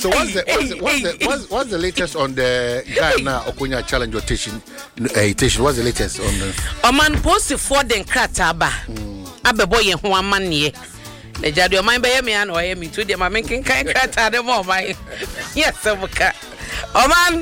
So what's the latest on the Ghana Okonya challenge rotation? What's the latest on the? Oman post for the Krataba. Abebo ye ho amane. The jadi oman be ye me an oye me to the ma menkin kan krata de mo my. Yes, Obuka. Oman.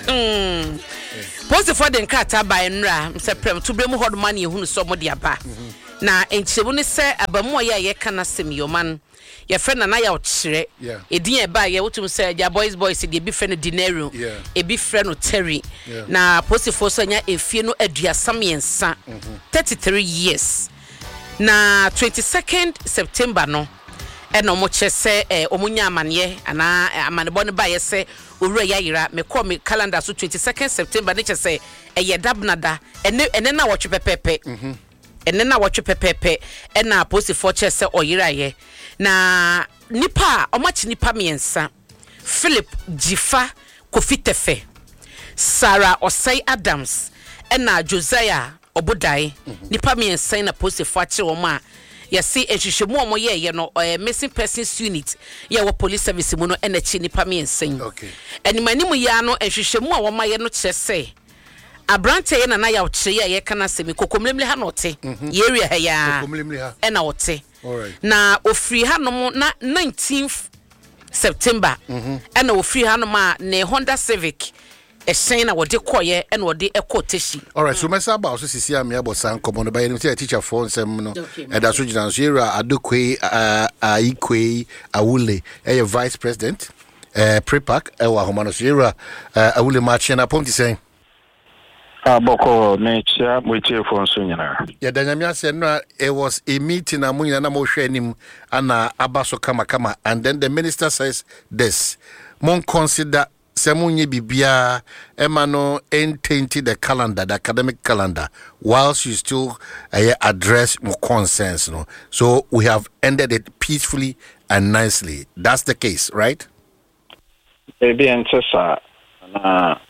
Post for the Krataba nra se prem to bremu hod man ye hunu so mo de aba. Na enchebu ne se abamu ye kana sem yoman. Your friend and I out shire. A dear by you to say, your boys, the be friend dinero, a be friend of Terry. Now, Posty Fosanya, if you know a dear Sammy and son, 33 years. Now, 22nd September, no, and no much say, Omunya Manye, and I'm an born by a say, Ura, me call me calendar so 22nd September, nature say, a yadabnada, and then I watch your pepe. And then I watch your pepe, and now Posty Fortress or Yiraye. Na nipa omachi nipa miensa Philip Jifa Kofitefe Sarah Osei Adams ena Josiah Obudai nipa miensa na post fache woma yesi ehwehwemu omo ye no missing persons unit ye wo police service mu no ena chi nipa miensa okay enimanimu ya no ehwehwemu a woma ye no kyese Abrante ye na ya oche ye kana semi kokomlemle ha no te ye area ha ya kokomlemle ha ena wote alright na ofri hanom na 19th September ena ofri hanom a ne Honda Civic esen na wode koye ena wode ekoteshi alright so mesa ba so sisi am ya bosan komo no ba ye teacher for nsem no e da so gina so era adokwe aikwe awule e vice president prepack e wa homa no so era awule march na ponti sen Boko nature mutie for sunyana. Ya danyamia said no, it was a meeting amunya na mo hwenim ana abaso kama and then the minister says this mon consider semunye bibia emano entainted the calendar, the academic calendar, whilst you still address more concerns, no. So we have ended it peacefully and nicely. That's the case, right? Baby antesa na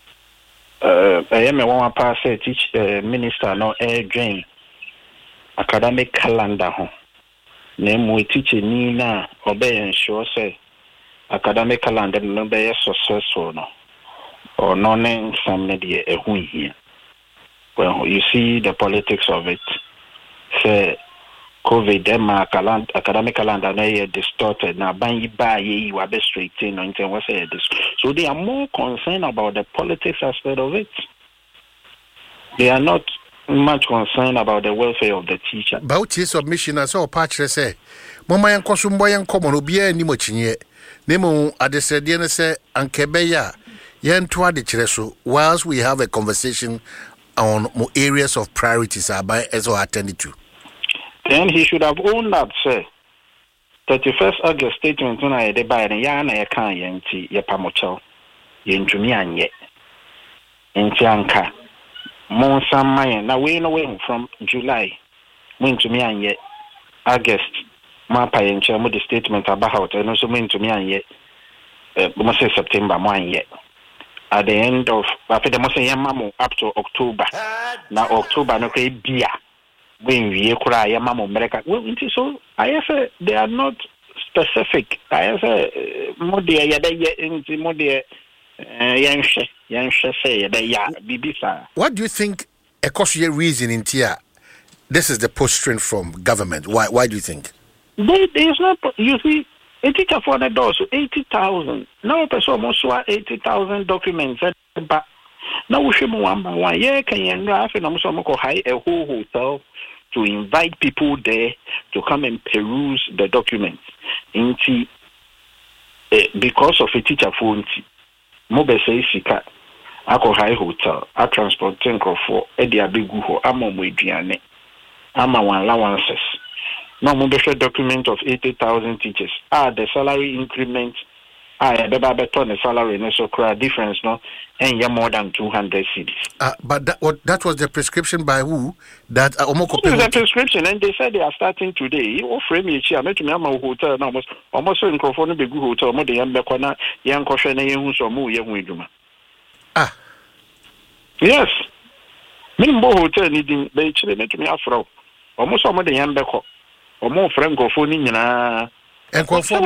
I am a one pass teach minister no drain academic calendar ho. Name we teach ni na obey ensure say academic calendar no be successful no. Or no name some media here. Well, you see the politics of it. Say COVID them academic calendar na distorted na ban buy you be straight in on what say this. So they are more concerned about the politics aspect of it. They are not much concerned about the welfare of the teacher. About his submission as all patch say Mama yan kosumbo yan common obia ni mochinye nemo adesediene say ankebeya yan twa de chireso whilst we have a conversation on more areas of priorities by as well attended to. Then he should have owned up, sir. 31st August statement when I buy and yana ya kan yenti ya pamocho yentumi anye enti anka mon samaye na we no way from July mentumi anye August ma pa yenche mo the statement about and also mentumi anye mo say September mo anye at the end of after the mo say yamamo up to October na October no kay bia when we cry Yamamo America. Well, so I say they are not specific. I say Modia Yada Modia Yansha say Bibisa. What do you think a cautionary reason in Tia? This is the posturing from government. Why do you think? There is not, you see, a teacher for the door, so 80,000. No person most 80,000 documents. But now we should one by one. Yeah, can you have high a whole hotel to invite people there to come and peruse the documents. Because of a teacher phone, Mobe say Sika, Ako High Hotel, a transport tanker for Edia Biguho, Amomwediane, Ama one allowances. No Mobe document of 80,000 teachers. The salary increment. The Babaton salary and so difference no and you're more than 200 cedis. But that was the prescription by who? That the prescription and they said they are starting today. You frame each year. I met to me hotel now almost in Crawford big hotel more the young Bekwana young Koshana who's or more young. Yes. Minimum hotel needing they met to me afro. Almost some of the young Beko or more Franco phone And but what's up?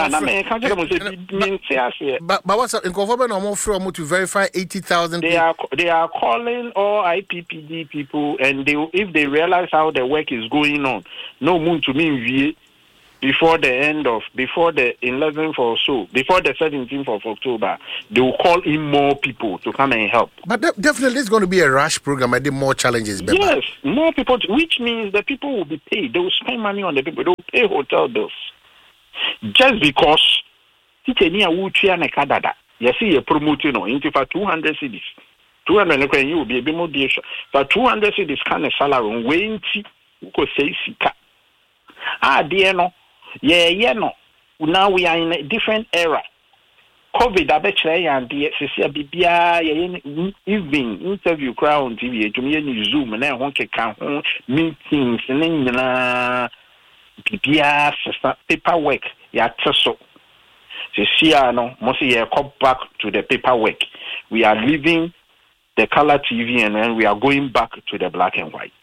To verify 80,000. They are calling all IPPD people, and if they realize how the work is going on, no moon to me before the 11th or so, before the 17th of October, they will call in more people to come and help. But definitely it's going to be a rush program. I did more challenges. Beba. Yes, more people, which means the people will be paid. They will spend money on the people. They will pay hotel bills. Just because you see a promoting into for 200 cities. 200 you will be a bit more dear. For 200 cities kind of salary waiting to say sika. Dear no. Yeah, no. Now we are in a different era. COVID, I bet you, and the CCBBA, even interview crowd TV, to me, Zoom, and then one can meetings, and then BBA paperwork, yeah, so. No, mostly come back to the paperwork. We are leaving the color TV and then we are going back to the black and white.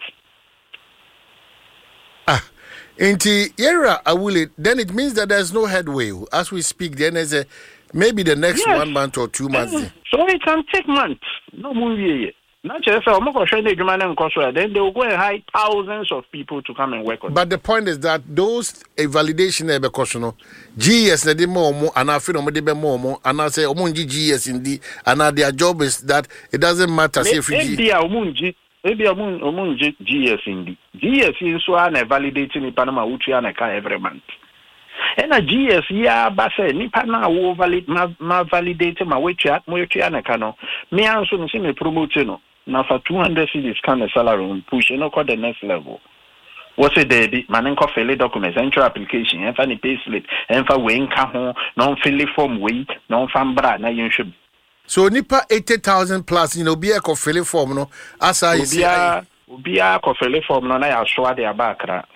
Inti era awule, then it means that there's no headway. As we speak, then there's maybe the next 1 month or 2 months. So it can take months. No movie. Not just then they will go and hire thousands of people to come and work on. But the point is that those validation because GS they more and I feel more and I say GS indeed and their job is that it doesn't matter if maybe GS indeed. GS is so and validating in Panama every month. And a GS but say Nipana will validate my way chat me also see me promoting now for 200 cities kind of salary and push call the next level. What's it there? Man, fill documents, enter application, and find pay slip, and for weighing cajon, non fill form weight, non fan brad, na you should. So nipa 80,000 plus, be a fill form, no, as I say. Be a fill form, no, I show their back.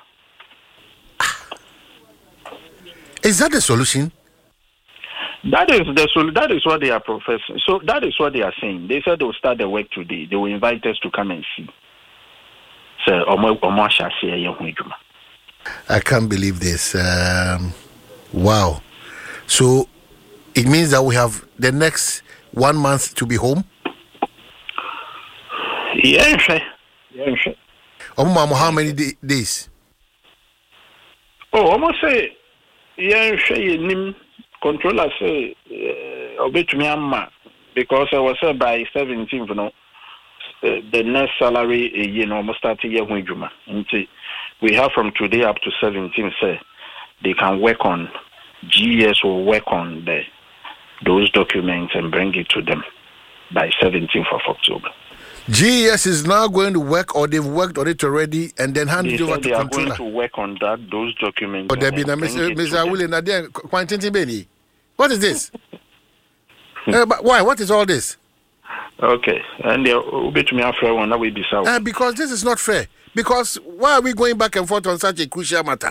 Is that the solution? That is what they are professing. So that is what they are saying. They said they will start the work today. They will invite us to come and see. So I can't believe this. Wow. So it means that we have the next 1 month to be home? Yeah, sure. How many days? Oh, almost say, yeah, sure. Controller say, obey to me, because I was said by 17th, the next salary, almost 30 years when Juma. We have from today up to 17th, say they can work on GS will work on those documents and bring it to them by 17th of October. GS is now going to work, or they've worked on it already, and then hand it over to controller. They are going to work on those documents. Oh, there be Mr. William Nadia Quentin Benny. What is this? But why? What is all this? Okay, and they'll be to me after one that will be so. Because this is not fair. Because why are we going back and forth on such a crucial matter?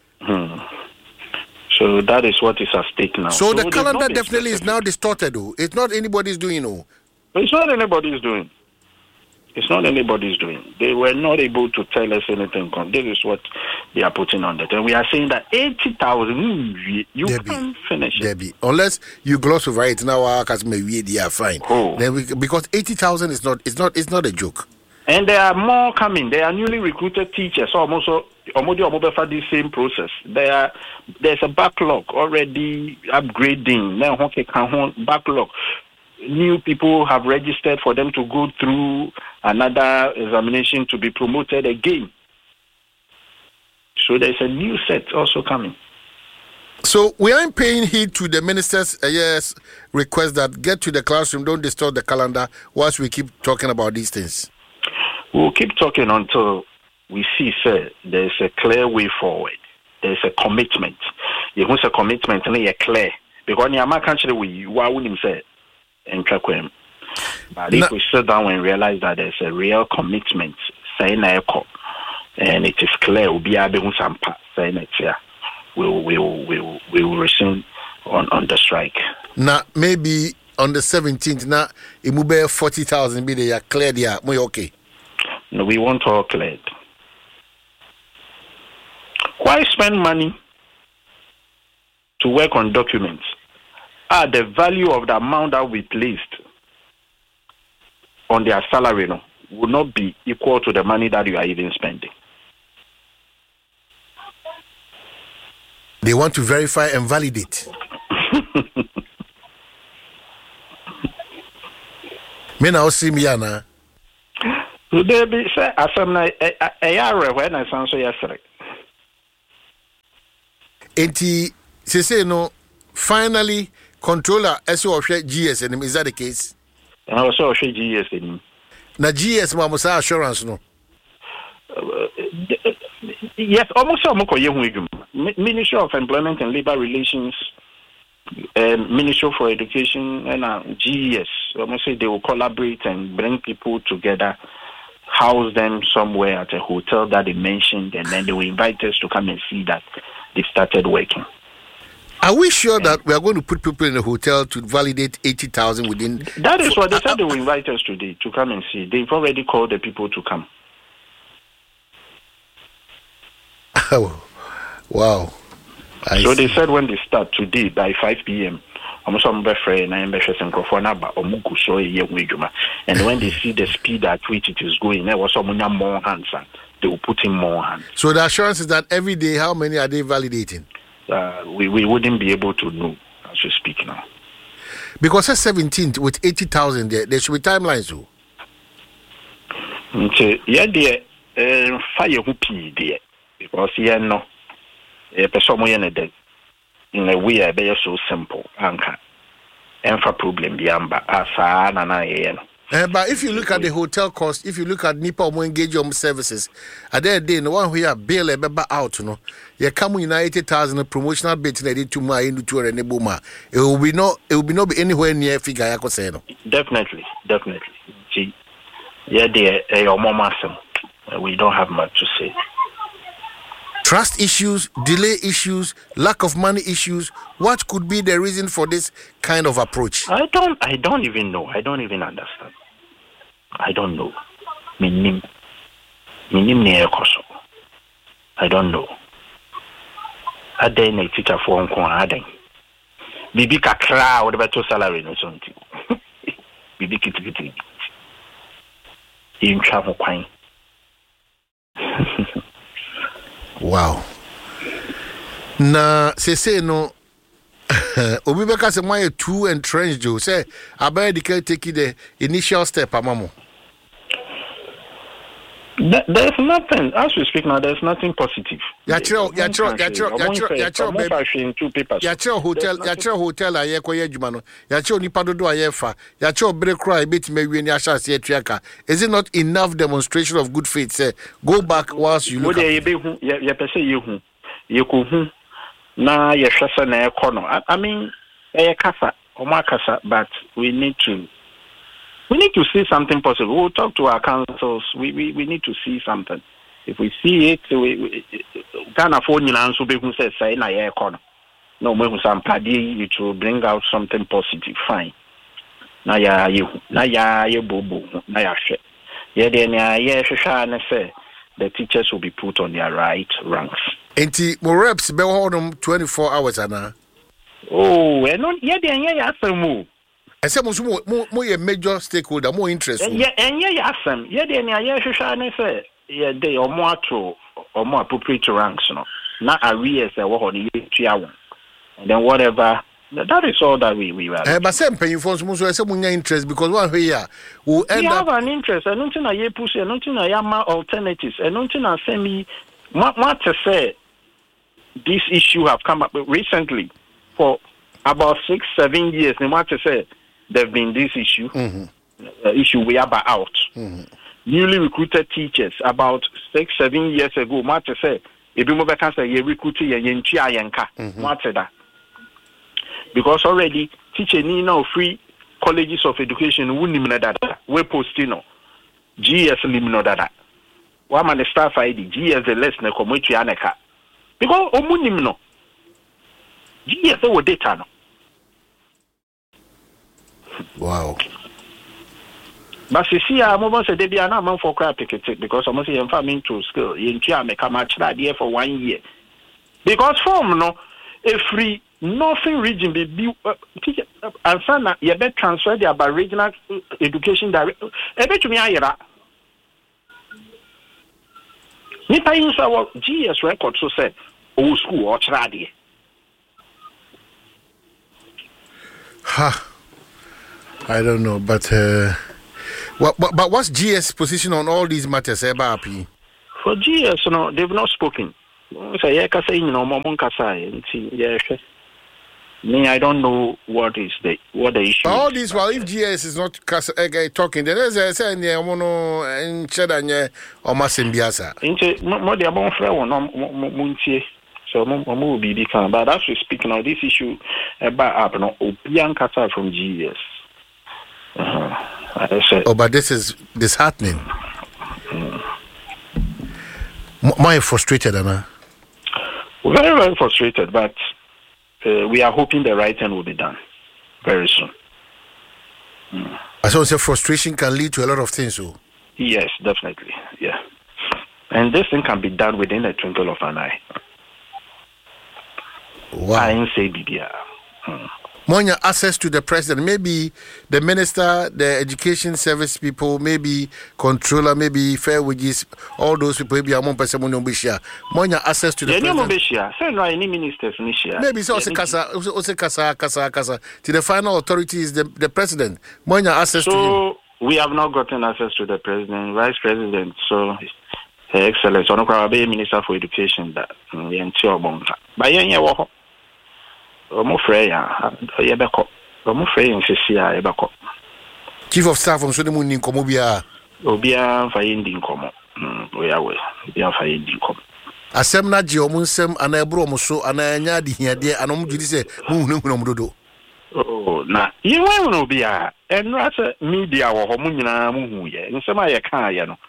So that is what is at stake now. So the calendar definitely is now distorted, though. It's not anybody's doing, oh. It's not anybody's doing. It's not anybody's doing. They were not able to tell us anything. This is what they are putting on that. And we are saying that 80,000, you can't finish it. Debbie, unless you gloss over it now, they are fine. Oh. Because 80,000 is not a joke. And there are more coming. They are newly recruited teachers. So almost the same process. There's a backlog already upgrading. Now, backlog. New people have registered for them to go through another examination to be promoted again. So there's a new set also coming. So we aren't paying heed to the minister's request that get to the classroom, don't distort the calendar whilst we keep talking about these things. We'll keep talking until we see, sir, there's a clear way forward. There's a commitment. If there's a commitment, and it's clear. Because in my country, we wouldn't say, and track him. But if we sit down and realize that there's a real commitment, saying and it is clear, we'll be able to saying it here. We will resume on the strike. Now, maybe on the 17th, now it will be 40,000 be there cleared here. We okay? No, we want all cleared. Why spend money to work on documents, the value of the amount that we placed on their salary will not be equal to the money that you are even spending. They want to verify and validate. Me now see me ana. Today be say asem na when I sound so yesterday. Enti say no finally controller SO GS, is that the case? I also GS in. Na GS mamusa assurance no. Yes, almost Ministry of Employment and Labor Relations, Ministry for Education, and GES. Almost say they will collaborate and bring people together, house them somewhere at a hotel that they mentioned, and then they will invite us to come and see that they started working. Are we sure that we are going to put people in a hotel to validate 80,000 within? That is what they said they will invite us today to come and see. They've already called the people to come. Oh, wow. So they said when they start today by 5 p.m. And when they see the speed at which it is going, there was more hands. They will put in more hands. So the assurance is that every day, how many are they validating? We wouldn't be able to know as we speak now. Because it's 17th with 80,000 there should be timelines. So. Yeah, there fire whoopie there. Because a person in a way I so simple anka and for problem biamba but if you look at the hotel cost, if you look at Nipa engage your services, at that day, the one who are bail a member out, you come in 80,000 promotional bit in to my into tour and boomer. It will be not be anywhere near figure. Definitely. See, yeah, your mama, we don't have much to say. Trust issues, delay issues, lack of money issues. What could be the reason for this kind of approach? I don't even know. I don't even understand. I don't know. I don't know. I don't teacher for Aden. Bibi kakra or the better salary no something. Bibi kitty. In travel quine. Wow. Na say no obi beka say my too entrenched jo say abaya dike take the initial step amamo. There's nothing as we speak now. There's nothing positive. Yachiro hotel aye koye adwuma no. Yachiro nipa dodo aye fa. Yachiro bere kra ebetime wie ni ahase atuaka. Is it not enough demonstration of good faith say go back whilst you look at ye pese yehu. Ye ko hu na ye hwese na ekono. I mean kasa omakasa but we need to see something possible. We'll talk to our councils. We need to see something. If we see it, we can't afford to answer who says say na ye corner. No, we it will bring out something positive. Fine. Na ya bobo na ya she. Yeah, then yeah say the teachers will be put on their right ranks. Enti mo reps be hold 24 hours ana. Oh, and no yeah then yeah asemu. I said, more major stakeholder, more interest. Yeah, and yeah, some. Yeah, then I say, yeah, they are more true or more appropriate ranks, no. Not arrears that were on the year, and then whatever. That is all that we are. But some paying for some interest because one here will end up. We have an interest. I don't think I push. I don't think I am alternatives. I don't think I say me. What to say? This issue have come up recently for about 6-7 years. And what to say? There've been this issue, issue we are out. Newly recruited teachers about 6-7 years ago. What to say? If you can say you recruited that because already teaching now free colleges of education wouldn't that we posting GS limno that. One man the staff ID GS the less na community aneka because omunimno GS over data no. Wow. But see, I'm almost a debut and I'm for crap ticket because I'm saying farming to school. You can't make a match that year for 1 year because from no a free Northern region be teacher and son you bet transfer the about regional education director. I bet to me ayera. Nipa yin so our GS record so said old school or tradi. Ha. I don't know, but what's GS position on all these matters, Ebapi? For GS, no, they've not spoken. Say, yeah, say, you know, me, I don't know what the issue. All is. this while if GS is not talking, then there's a saying, yeah, mono and Chedanya or Massimbiasa. Into more the above flower, no muntie. So, more be become. But as we speak now, this issue about no Obian Kata from GS. Oh, but this is disheartening. More frustrated, Anna. Very, very frustrated, but we are hoping the right thing will be done very soon. I saw say frustration can lead to a lot of things. So. Yes, definitely. Yeah. And this thing can be done within a twinkle of an eye. Wow. I ain't say BBR. Monya access to the president, maybe the minister, the education service people, maybe controller, maybe fair wages, all those people, maybe among person Monya access to the president. Say no any ministers maybe so kasa to the final authority is the president. Monya access to him. So we have not gotten access to the president, vice president, so Her Excellency, Ono Krawabe, Minister for Education, that Yenti Obonga. But Yenya Omo Freya, Yebeko, Omo Freya, Cecilia, Ebeko. Chief of Staff from Sodemuni Komobia. Obia Fayindi Komo. Oyawe, Obia Fayindi Komo. Asem na je omunsem anabro omuso ananya de hiade anom judi se hunhunhun omdodo. Oh, na yewe no bia eno ase media wo ho munyina muhu ye nsem aye kan ye no.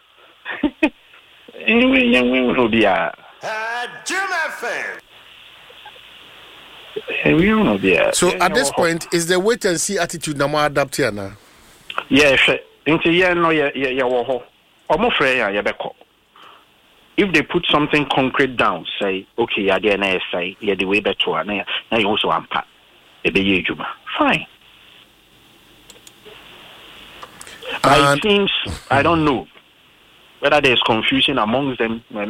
Yewe no bia. So at this point, is the wait and see attitude na more adapt here na? Yes, into ye no ye wo ho. Omo frɛ ya ye beko. If they put something concrete down, say, okay, you're there na say, you're the way better, now you also unpack. Fine. But it seems, I don't know whether there's confusion amongst them, but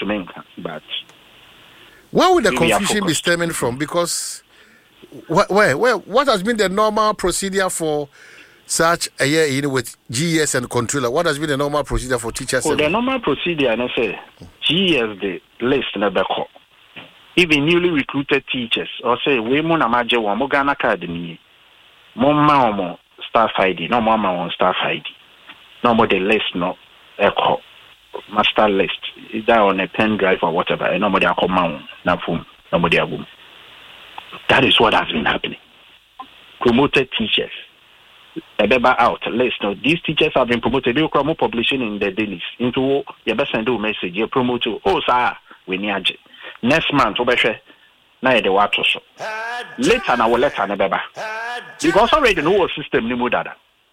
where would the confusion be stemming from? Because what has been the normal procedure for such a year with GS and controller? What has been the normal procedure for teachers? Oh, the normal procedure, I say, GS the list never call. Even newly recruited teachers, or say, we mona maje wa Morgan Academy, Moma staff ID, no mama on staff ID. No more the list, no echo master list. Is that on a pen drive or whatever? And nobody are command, nobody are boom. That is what has been happening. Promoted teachers. Out list. Now, these teachers have been promoted. You come publishing in the dailies. Into your best send a message. You promote to sir, we need next month. Now the water so later now letter never because already no system ni mudada.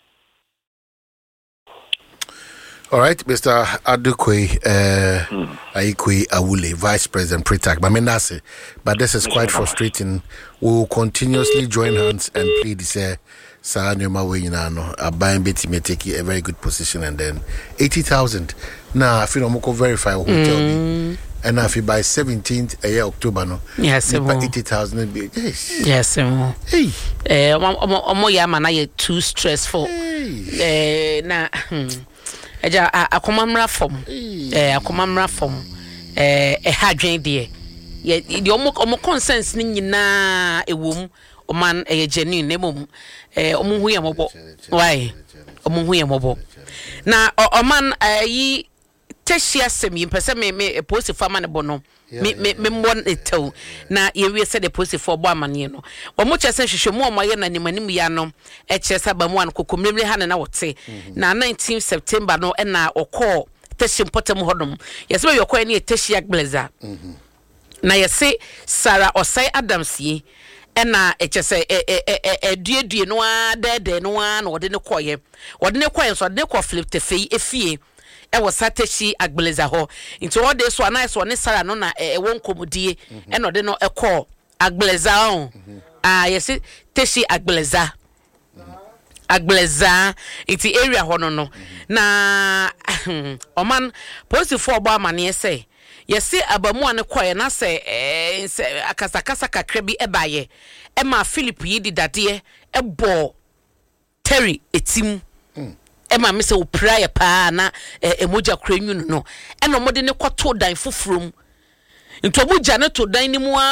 All right, Mr. Adukwe Aikwe Awule, Vice President Pretac. But this is quite frustrating. We will continuously join hands and plead this. Numa way buying Betty may take a very good position and then 80,000. Now I feel I'm going to verify hotel me. And if you buy 17th a year October no. Yes, 80,000 yes. Hey. Omo yama na ye too stressful. Na eja akomamra form. Akomamra form. Hadwen de. Ye the omo consensus ni nyina ewom. Oman genuine nemum omo hu yamobo why omo hu yamobo na oman yi teshia semi pese me post farmer ne bono me mbon etew na ye wi se de post for bo amane no omo chese hwehwemu omo ye na nimanim ya no chese ba mu an kokomremre ha na wote na 19 September no na okọ teshim potem hodom yese be yokọ ne teshia blazer na yese Sarah Osai Adams yi ena echese duedue no a no a na wode ne koye so de ko flip te fei efie e wo satechi agbeleza ho into all dey so anai so ne Sarah no na won komudie ena ode no ekọ Agbeleza on. Yes, Teshi Agbeleza. Agbeleza iti area hono no. Na oman police for ba mane say. Yes, abamu ane kwaye na say akasakasa kakra bi ebaye. Emma Philip yidi dade ebo Terry etim. Emma me say prayer pa na emoja krenyu no. Eno mode ne kwato dan fofrom. Nto moja ne to dan ni mu